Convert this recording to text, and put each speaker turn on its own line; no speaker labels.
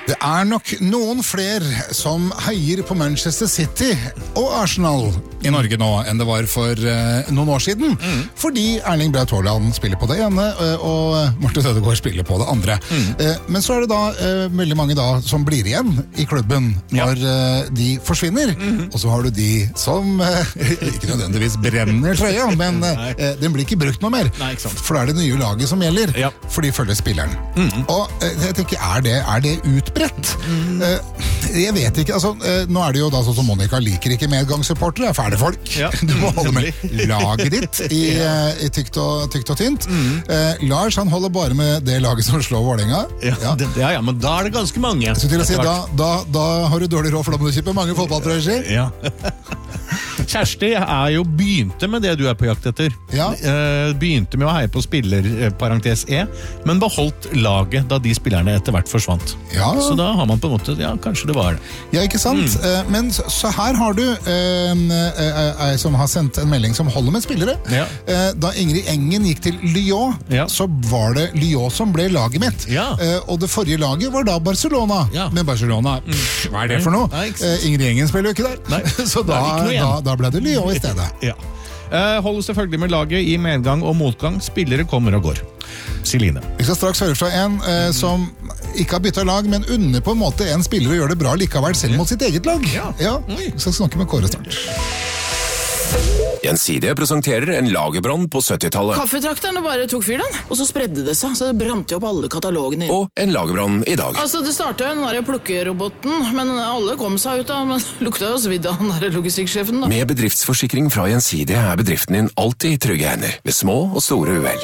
Det nok noen flere som heier på Manchester City og Arsenal i Norge nå enn det var for noen år siden. Fordi Erling Braut Haaland spiller på det ene, og Martin Ødegaard spiller på det andre. Men så det da veldig mange da som blir igjen i klubben når de forsvinner. Og så har du de som ikke nødvendigvis brenner trøya, men den blir ikke brukt noe mer.
Nei, ikke sant.
For det det nye laget som gjelder, for de følger spilleren. Og jeg tenker, er det utbredt? Jeg vet ikke, altså, nå det jo da sånn som Monica liker ikke medgangssupportere, fæle folk. Du må holde med laget ditt i tykt og tynt. Lars, han holder bare med det laget som slår Vålerenga.
Ja, men da det ganske mange.
Så til å si, da har du dårlig råd, for da må du kjøpe mange fotballtrøyer.
Ja. Kjersti jo begynte med det du på jakt etter. Begynte med å heie på spiller, parentes men beholdt laget da de spillerne etter hvert forsvant. Så da har man på en måte, kanskje det var det.
Ja, ikke sant? Men så her har du ei som har sendt en melding som holder med spillere. Da Ingrid Engen gikk til Lyon, så var det Lyon som ble laget mitt. Og det forrige laget var da Barcelona. Men Barcelona, hva det for noe? Ingrid Engen spiller jo ikke der. Så da ble det Lyon i stedet.
Holder selvfølgelig med laget i medgang og motgang. Spillere kommer og går. Celine.
Vi skal straks høre fra en som ikke har byttet lag, men unner på en måte en spiller og gjør det bra likevel, selv mot sitt eget lag. Vi skal snakke med Kåre snart.
Gjensidige presenterer en lagerbrann på 70-tallet.
Kaffetrakterne bare tok fyr den, og så spredde det seg, så det brant jo opp alle katalogene.
Og en lagerbrann i dag.
Altså, det startet jo den der plukkeroboten, men alle kom seg ut da, men lukta jo svidd av den der logistikksjefen da.
Med bedriftsforsikring fra Gjensidige bedriften din alltid i trygge hender, ved små og store uhell.